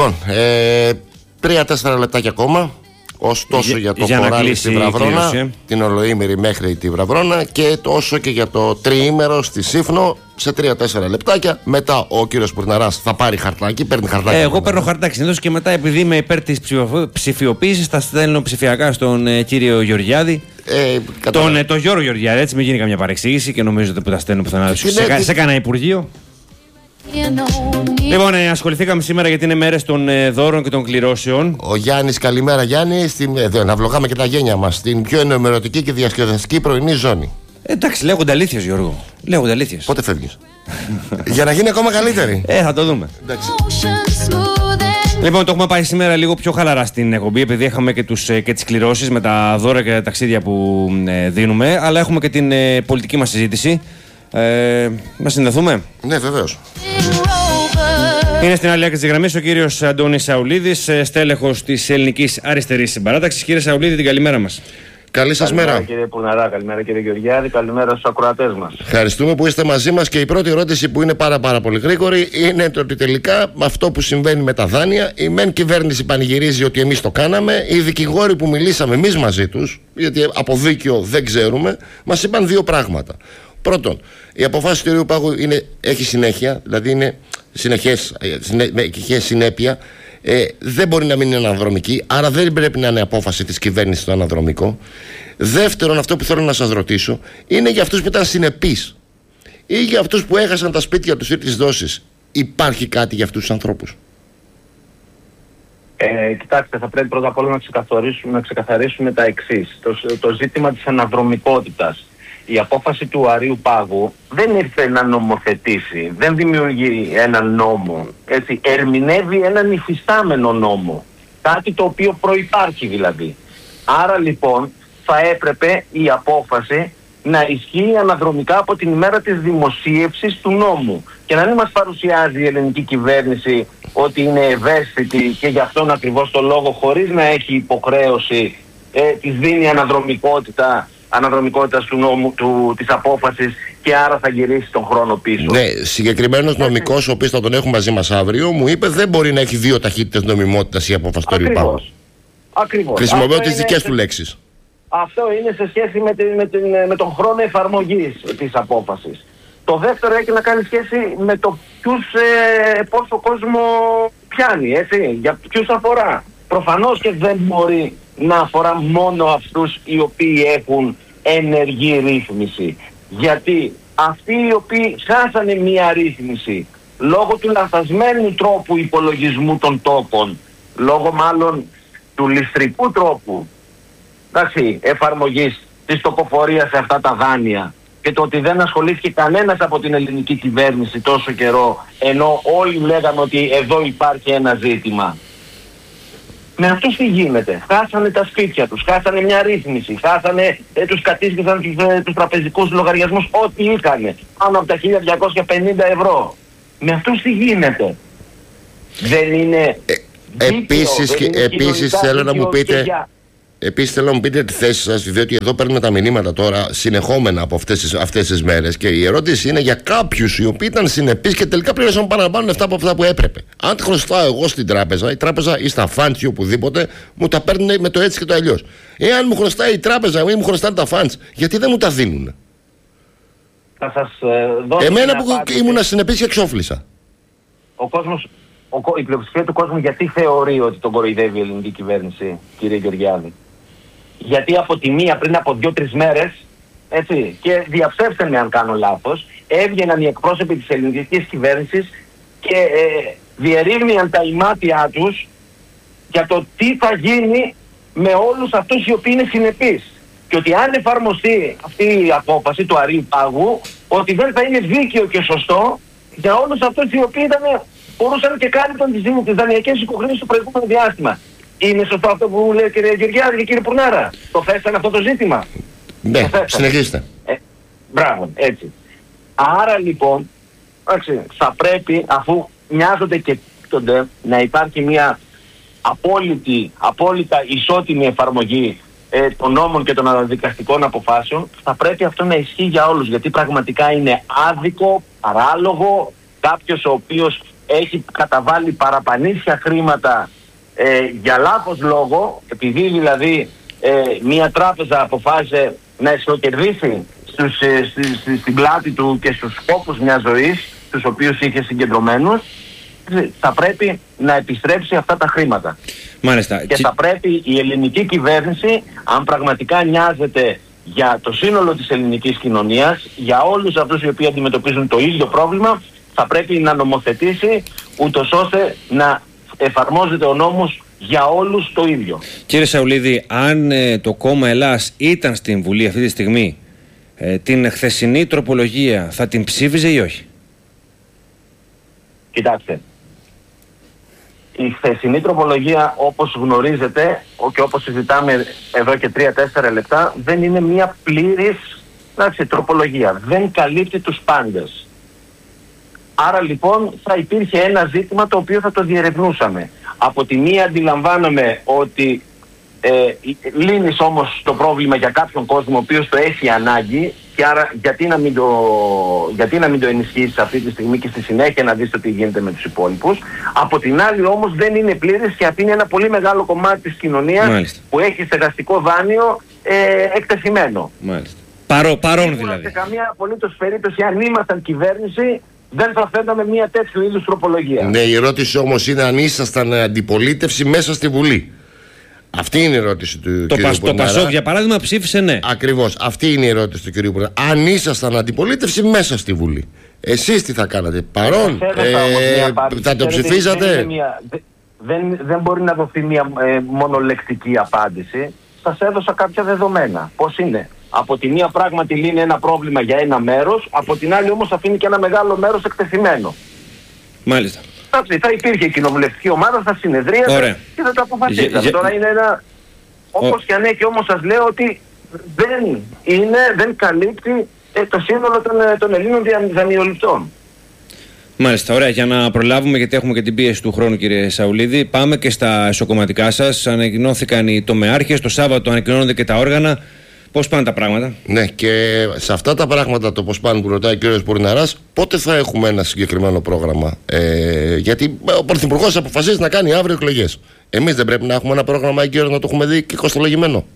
Λοιπόν, 3-4 λεπτάκια ακόμα. Ωστόσο για το κοράλι στη Βραβρώνα, την ολοήμερη μέχρι τη Βραβρώνα, και όσο και για το τριήμερο στη Σύφνο σε 3-4 λεπτάκια. Μετά ο κύριος Πουρναράς θα πάρει χαρτάκι. Παίρνει χαρτάκι. Εγώ παίρνω χαρτάκι συνήθως, και μετά, επειδή είμαι υπέρ της ψηφιοποίησης, θα στέλνω ψηφιακά στον κύριο Γεωργιάδη. Τον Γιώργο Γεωργιάδη, έτσι, μην γίνει καμιά παρεξήγηση και νομίζετε που τα στέλνω πουθενά σε κανένα υπουργείο. Λοιπόν, ασχοληθήκαμε σήμερα γιατί είναι μέρες των δώρων και των κληρώσεων. Ο Γιάννης, καλημέρα Γιάννη. Να βλογάμε και τα γένια μας στην πιο ενημερωτική και διασκεδαστική πρωινή ζώνη. Εντάξει, λέγονται αλήθειες, Γιώργο. Λέγονται αλήθειες. Πότε φεύγεις? Για να γίνει ακόμα καλύτερη. Θα το δούμε. Εντάξει. Λοιπόν, το έχουμε πάει σήμερα λίγο πιο χαλαρά στην εκπομπή, επειδή είχαμε και τις κληρώσεις με τα δώρα και τα ταξίδια που δίνουμε, αλλά έχουμε και την πολιτική μας συζήτηση. Να συνδεθούμε. Ναι, βεβαίως. Είναι στην άλλη άκρη της γραμμής ο κύριος Αντώνης Σαουλίδης, στέλεχος της Ελληνικής Αριστερής Παράταξης. Κύριε Σαουλίδη, την καλημέρα μας. Καλή σας μέρα. Καλημέρα κύριε Πουρναρά, καλημέρα κύριε Γεωργιάδη, καλημέρα στους ακροατές μας. Ευχαριστούμε που είστε μαζί μας, και η πρώτη ερώτηση, που είναι πάρα πολύ γρήγορη, είναι το ότι τελικά με αυτό που συμβαίνει με τα δάνεια, η μεν κυβέρνηση πανηγυρίζει ότι εμείς το κάναμε, οι δικηγόροι που μιλήσαμε εμείς μαζί τους, γιατί από δίκαιο δεν ξέρουμε, μας είπαν δύο πράγματα. Πρώτον, η αποφάση του Ειρηνικού Πάγου έχει συνέχεια, δηλαδή είναι συνέπεια. Δεν μπορεί να μην είναι αναδρομική, άρα δεν πρέπει να είναι απόφαση της κυβέρνησης το αναδρομικό. Δεύτερον, αυτό που θέλω να σας ρωτήσω είναι για αυτούς που ήταν συνεπείς ή για αυτούς που έχασαν τα σπίτια τους ή τις δόσεις. Υπάρχει κάτι για αυτούς τους ανθρώπους? Κοιτάξτε, θα πρέπει πρώτα απ' όλα να ξεκαθαρίσουμε τα εξής. Το ζήτημα της αναδρομικότητας. Η απόφαση του Αρείου Πάγου δεν ήρθε να νομοθετήσει, δεν δημιουργεί έναν νόμο, έτσι, ερμηνεύει έναν υφιστάμενο νόμο, κάτι το οποίο προϋπάρχει δηλαδή. Άρα λοιπόν θα έπρεπε η απόφαση να ισχύει αναδρομικά από την ημέρα της δημοσίευσης του νόμου και να μην μας παρουσιάζει η ελληνική κυβέρνηση ότι είναι ευαίσθητη και γι' αυτόν ακριβώς το λόγο, χωρίς να έχει υποχρέωση, της δίνει αναδρομικότητας του νόμου, της απόφασης, και άρα θα γυρίσει τον χρόνο πίσω. Ναι, συγκεκριμένος νομικός, ο οποίος θα τον έχουμε μαζί μας αύριο, μου είπε δεν μπορεί να έχει δύο ταχύτητες νομιμότητας η απόφαση του Αρείου Πάγου. Ακριβώς. Χρησιμοποιώ τις δικές του λέξεις. Αυτό είναι σε σχέση με τον χρόνο εφαρμογής της απόφασης. Το δεύτερο έχει να κάνει σχέση με το πόσο κόσμο πιάνει, έτσι, για ποιους αφορά. Προφανώς και δεν μπορεί να αφορά μόνο αυτούς οι οποίοι έχουν ενεργή ρύθμιση. Γιατί αυτοί οι οποίοι χάσανε μία ρύθμιση λόγω του λανθασμένου τρόπου υπολογισμού των τόκων, λόγω μάλλον του ληστρικού τρόπου εφαρμογής της τοκοφορίας σε αυτά τα δάνεια, και το ότι δεν ασχολήθηκε κανένας από την ελληνική κυβέρνηση τόσο καιρό, ενώ όλοι λέγανε ότι εδώ υπάρχει ένα ζήτημα. Με αυτούς τι γίνεται? Χάσανε τα σπίτια τους, χάσανε μια ρύθμιση, τους κατήσκησαν τους τραπεζικούς λογαριασμούς, ό,τι είχανε, πάνω από τα 1.250 ευρώ. Με αυτούς τι γίνεται? Δεν είναι Επίσης θέλω να μου πείτε... Επίσης θέλω να μου πείτε τη θέση σας, διότι εδώ παίρνουμε τα μηνύματα τώρα συνεχόμενα από αυτές τις μέρες, και η ερώτηση είναι για κάποιους οι οποίοι ήταν συνεπείς και τελικά πλήρωσαν παραπάνω λεφτά από αυτά που έπρεπε. Αν χρωστάω εγώ στην τράπεζα, η τράπεζα ή στα funds ή οπουδήποτε, μου τα παίρνουν με το έτσι και το αλλιώς. Εάν μου χρωστάει η τράπεζα ή μου χρωστάνε τα funds, γιατί δεν μου τα δίνουν? Θα σας δώσω εμένα που ήμουν συνεπής και εξόφλησα. Η πλειοψηφία του κόσμου γιατί θεωρεί ότι τον κοροϊδεύει η ελληνική κυβέρνηση, κύριε Γεωργιάδη? Γιατί από τη μία πριν από 2-3 μέρες, έτσι, και διαψεύστε με αν κάνω λάθος, έβγαιναν οι εκπρόσωποι της ελληνικής κυβέρνησης και διερεύνηκαν τα ημάτια τους για το τι θα γίνει με όλους αυτούς οι οποίοι είναι συνεπείς. Και ότι αν εφαρμοστεί αυτή η απόφαση του Αρείου Πάγου, ότι δεν θα είναι δίκαιο και σωστό για όλους αυτούς οι οποίοι μπορούσαν και κάλυπταν τις δανειακές υποχρεώσεις στο προηγούμενο διάστημα. Είναι σωστό αυτό που λέει κύριε Γεωργιάδη και κύριε Πουρνάρα? Το θέσανε αυτό το ζήτημα? Ναι, συνεχίστε. Μπράβο, έτσι. Άρα λοιπόν, θα πρέπει, αφού μοιάζονται και πτώνται, να υπάρχει μια απόλυτα ισότιμη εφαρμογή των νόμων και των αναδικαστικών αποφάσεων, θα πρέπει αυτό να ισχύει για όλους, γιατί πραγματικά είναι άδικο, παράλογο, κάποιος ο οποίος έχει καταβάλει παραπανήσια χρήματα για λάθος λόγο, επειδή δηλαδή μια τράπεζα αποφάσισε να εσωκερδίσει στην πλάτη του και στους σκόπους μιας ζωής, τους οποίους είχε συγκεντρωμένους, θα πρέπει να επιστρέψει αυτά τα χρήματα. Μάλιστα. Και θα πρέπει η ελληνική κυβέρνηση, αν πραγματικά νοιάζεται για το σύνολο της ελληνικής κοινωνίας, για όλους αυτούς οι οποίοι αντιμετωπίζουν το ίδιο πρόβλημα, θα πρέπει να νομοθετήσει ούτως ώστε να εφαρμόζεται ο νόμος για όλους το ίδιο. Κύριε Σαουλίδη, αν το κόμμα Ελλάς ήταν στην Βουλή αυτή τη στιγμή, την χθεσινή τροπολογία θα την ψήφιζε ή όχι? Κοιτάξτε, η χθεσινή τροπολογία, όπως γνωρίζετε και όπως συζητάμε εδώ και 3-4 λεπτά, δεν είναι μια πλήρης τροπολογία. Δεν καλύπτει τους πάντες. Άρα λοιπόν θα υπήρχε ένα ζήτημα το οποίο θα το διερευνούσαμε. Από τη μία αντιλαμβάνομαι ότι λύνεις όμως το πρόβλημα για κάποιον κόσμο ο οποίος το έχει ανάγκη, και άρα γιατί να μην το ενισχύσεις αυτή τη στιγμή και στη συνέχεια να δεις το τι γίνεται με τους υπόλοιπους. Από την άλλη όμως δεν είναι πλήρης και αφήνει ένα πολύ μεγάλο κομμάτι της κοινωνίας, μάλιστα, που έχει στεγαστικό δάνειο εκτεθειμένο. Μάλιστα. Παρόν δηλαδή. Σε καμία απολύτως περίπτωση, αν ήμασταν κυβέρνηση, δεν θα θέταμε μια τέτοιου είδους τροπολογία. Ναι, η ερώτηση όμως είναι αν ήσασταν αντιπολίτευση μέσα στη Βουλή. Αυτή είναι η ερώτηση του κ. Πορνάρα. Το Πασόκ, για παράδειγμα, ψήφισε ναι. Ακριβώς. Αυτή είναι η ερώτηση του κ. Πορνάρα. Αν ήσασταν αντιπολίτευση μέσα στη Βουλή, εσείς τι θα κάνατε? Παρόν, θα το ψηφίζατε? Δεν μπορεί να δοθεί μια μονολεκτική απάντηση. Σας έδωσα κάποια δεδομένα. Πώς είναι? Από τη μία πράγματι λύνει ένα πρόβλημα για ένα μέρος, από την άλλη όμως αφήνει και ένα μεγάλο μέρος εκτεθειμένο. Μάλιστα. Θα υπήρχε κοινοβουλευτική ομάδα, θα συνεδρίασε και θα το αποφασίσαμε. Τώρα είναι ένα... Όπως και αν έχει, όμως σας λέω ότι δεν καλύπτει το σύνολο των Ελλήνων δανειοληπτών. Μάλιστα, ωραία. Για να προλάβουμε, γιατί έχουμε και την πίεση του χρόνου, κύριε Σαουλίδη, πάμε και στα εσωκομματικά σας. Ανακοινώθηκαν οι τομεάρχες, το Σάββατο ανακοινώνονται και τα όργανα. Πώς πάνε τα πράγματα? Ναι, και σε αυτά τα πράγματα, το πώς πάνε που ρωτάει ο κ. Πορναράς, πότε θα έχουμε ένα συγκεκριμένο πρόγραμμα? Γιατί ο Πρωθυπουργός αποφασίζει να κάνει αύριο εκλογές. Εμείς δεν πρέπει να έχουμε ένα πρόγραμμα εγκαίρως να το έχουμε δει και κοστολογημένο?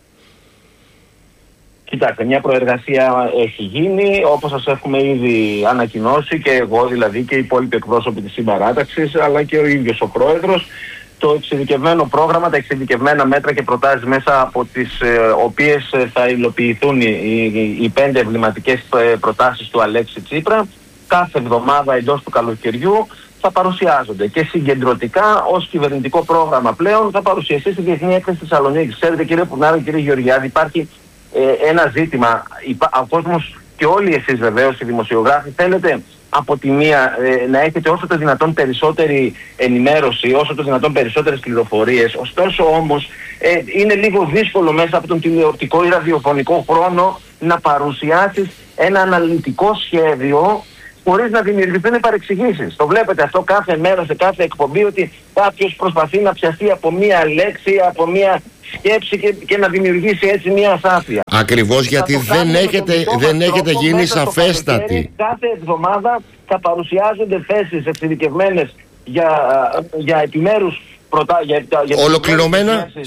Κοιτάξτε, μια προεργασία έχει γίνει, όπως σας έχουμε ήδη ανακοινώσει και εγώ δηλαδή και οι υπόλοιποι εκπρόσωποι της συμπαράταξης, αλλά και ο ίδιος ο Πρόεδρος. Το εξειδικευμένο πρόγραμμα, τα εξειδικευμένα μέτρα και προτάσεις μέσα από τις οποίες θα υλοποιηθούν οι 5 εμβληματικές προτάσεις του Αλέξη Τσίπρα, κάθε εβδομάδα εντός του καλοκαιριού θα παρουσιάζονται και συγκεντρωτικά ως κυβερνητικό πρόγραμμα πλέον θα παρουσιαστεί στη Διεθνή Έκθεση Θεσσαλονίκης. Ξέρετε, κύριε Πουρνάρα, κύριε Γεωργιάδη, υπάρχει ένα ζήτημα. Ο κόσμος και όλοι εσείς βεβαίως οι δημοσιογράφοι θέλετε από τη μία να έχετε όσο το δυνατόν περισσότερη ενημέρωση, όσο το δυνατόν περισσότερες πληροφορίες. Ωστόσο όμως είναι λίγο δύσκολο μέσα από τον τηλεοπτικό ή ραδιοφωνικό χρόνο να παρουσιάσεις ένα αναλυτικό σχέδιο χωρίς να δημιουργηθούν παρεξηγήσεις. Το βλέπετε αυτό κάθε μέρα σε κάθε εκπομπή, ότι κάποιος προσπαθεί να πιαστεί από μία λέξη, από μία σκέψη και να δημιουργήσει έτσι μία ασάφεια. Ακριβώς γιατί δεν έχετε γίνει σαφέστατοι. Κάθε εβδομάδα θα παρουσιάζονται θέσεις εξειδικευμένες για επιμέρους ολοκληρωμένα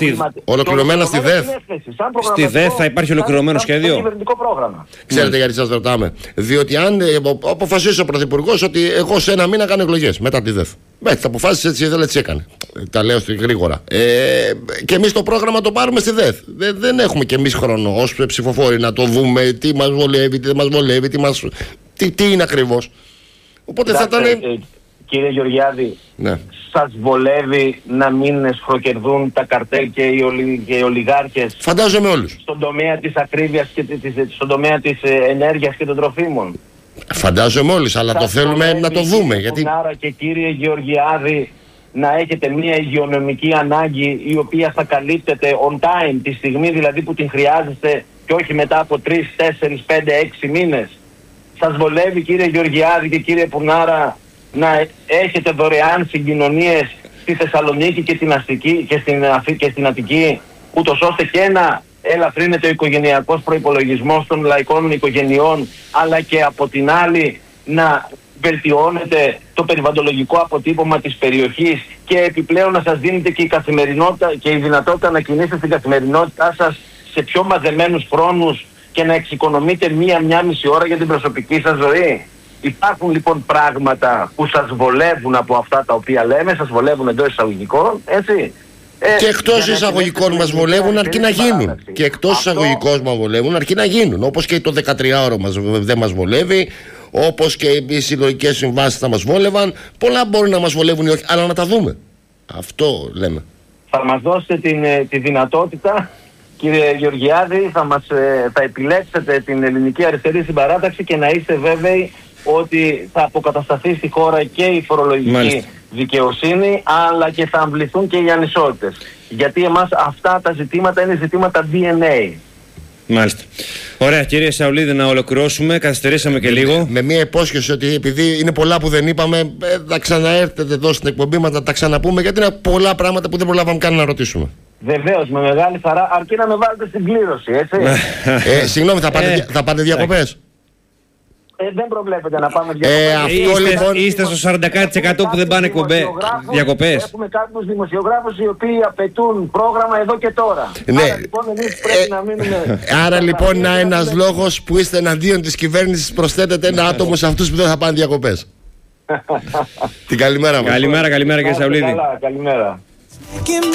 στη ΔΕΘ. Στη ΔΕΘ θα υπάρχει ολοκληρωμένο σχέδιο. Ξέρετε γιατί σας ρωτάμε? Διότι αν αποφασίσει ο Πρωθυπουργός ότι εγώ σε ένα μήνα κάνω εκλογές μετά τη ΔΕΘ, θα αποφάσισε έτσι, ήθελε, έτσι έκανε. Τα λέω γρήγορα. Και εμείς το πρόγραμμα το πάρουμε στη ΔΕΘ. Δεν έχουμε κι εμείς χρόνο ως ψηφοφόροι να το δούμε τι μας βολεύει, τι δεν μας βολεύει, τι είναι ακριβώς. Οπότε θα ήταν... Κύριε Γεωργιάδη, ναι, σας βολεύει να μην εσχροκερδούν τα καρτέλ και οι ολιγάρχες? Φαντάζομαι όλους. Στον τομέα της ακρίβειας και στον τομέα της ενέργειας και των τροφίμων. Φαντάζομαι όλους, αλλά το θέλουμε να το δούμε. Γιατί... Άρα και κύριε Γεωργιάδη, να έχετε μια υγειονομική ανάγκη η οποία θα καλύπτεται on time, τη στιγμή δηλαδή που την χρειάζεστε και όχι μετά από 3, 4, 5, 6 μήνες. Σας βολεύει, κύριε Γεωργιάδη και κύριε Πουρνάρα, να έχετε δωρεάν συγκοινωνίες στη Θεσσαλονίκη και στην Αττική, ούτως ώστε και να ελαφρύνεται ο οικογενειακός προϋπολογισμός των λαϊκών οικογενειών, αλλά και από την άλλη να βελτιώνετε το περιβαλλοντολογικό αποτύπωμα της περιοχής και επιπλέον να σας δίνετε και η καθημερινότητα και η δυνατότητα να κινήσετε στην καθημερινότητά σας σε πιο μαζεμένους χρόνους και να εξοικονομείτε μία μισή ώρα για την προσωπική σας ζωή. Υπάρχουν λοιπόν πράγματα που σας βολεύουν από αυτά τα οποία λέμε, σας βολεύουν εντός εισαγωγικών, έτσι. Και εκτός εισαγωγικών μας βολεύουν αρκεί να γίνουν. Και εκτός εισαγωγικών μας βολεύουν αρκεί να γίνουν. Όπως και το 13ωρο δεν μας βολεύει, όπως και οι συλλογικές συμβάσεις θα μας βόλευαν. Πολλά μπορεί να μας βολεύουν ή όχι, αλλά να τα δούμε. Αυτό λέμε. Θα μας δώσετε τη δυνατότητα, κύριε Γεωργιάδη, θα επιλέξετε την Ελληνική Αριστερή Συμπαράταξη και να είστε βέβαιοι ότι θα αποκατασταθεί στη χώρα και η φορολογική δικαιοσύνη, αλλά και θα αμβληθούν και οι ανισότητες. Γιατί εμάς αυτά τα ζητήματα είναι ζητήματα DNA. Μάλιστα. Ωραία, κύριε Σαουλίδη, να ολοκληρώσουμε. Καθυστερήσαμε και λίγο. Με μια υπόσχεση ότι επειδή είναι πολλά που δεν είπαμε, θα ξαναέρθετε εδώ στην εκπομπή μας να τα ξαναπούμε, γιατί είναι πολλά πράγματα που δεν προλάβαμε καν να ρωτήσουμε. Βεβαίως, με μεγάλη χαρά, αρκεί να με βάλετε στην κλήρωση, έτσι. Συγγνώμη, θα πάτε διακοπές? Δεν προβλέπετε να πάμε διακοπές. Είστε στο 40% που δεν πάνε διακοπές. Έχουμε κάποιους δημοσιογράφους οι οποίοι απαιτούν πρόγραμμα εδώ και τώρα. Ναι. Άρα λοιπόν εμείς πρέπει να μείνουμε... Άρα λοιπόν είναι ένας λόγος που είστε εναντίον της κυβέρνησης, προσθέτετε ένα άτομο σε αυτούς που δεν θα πάνε διακοπές. Την καλημέρα μας. Καλημέρα κύριε Σαουλίδη. Καλημέρα.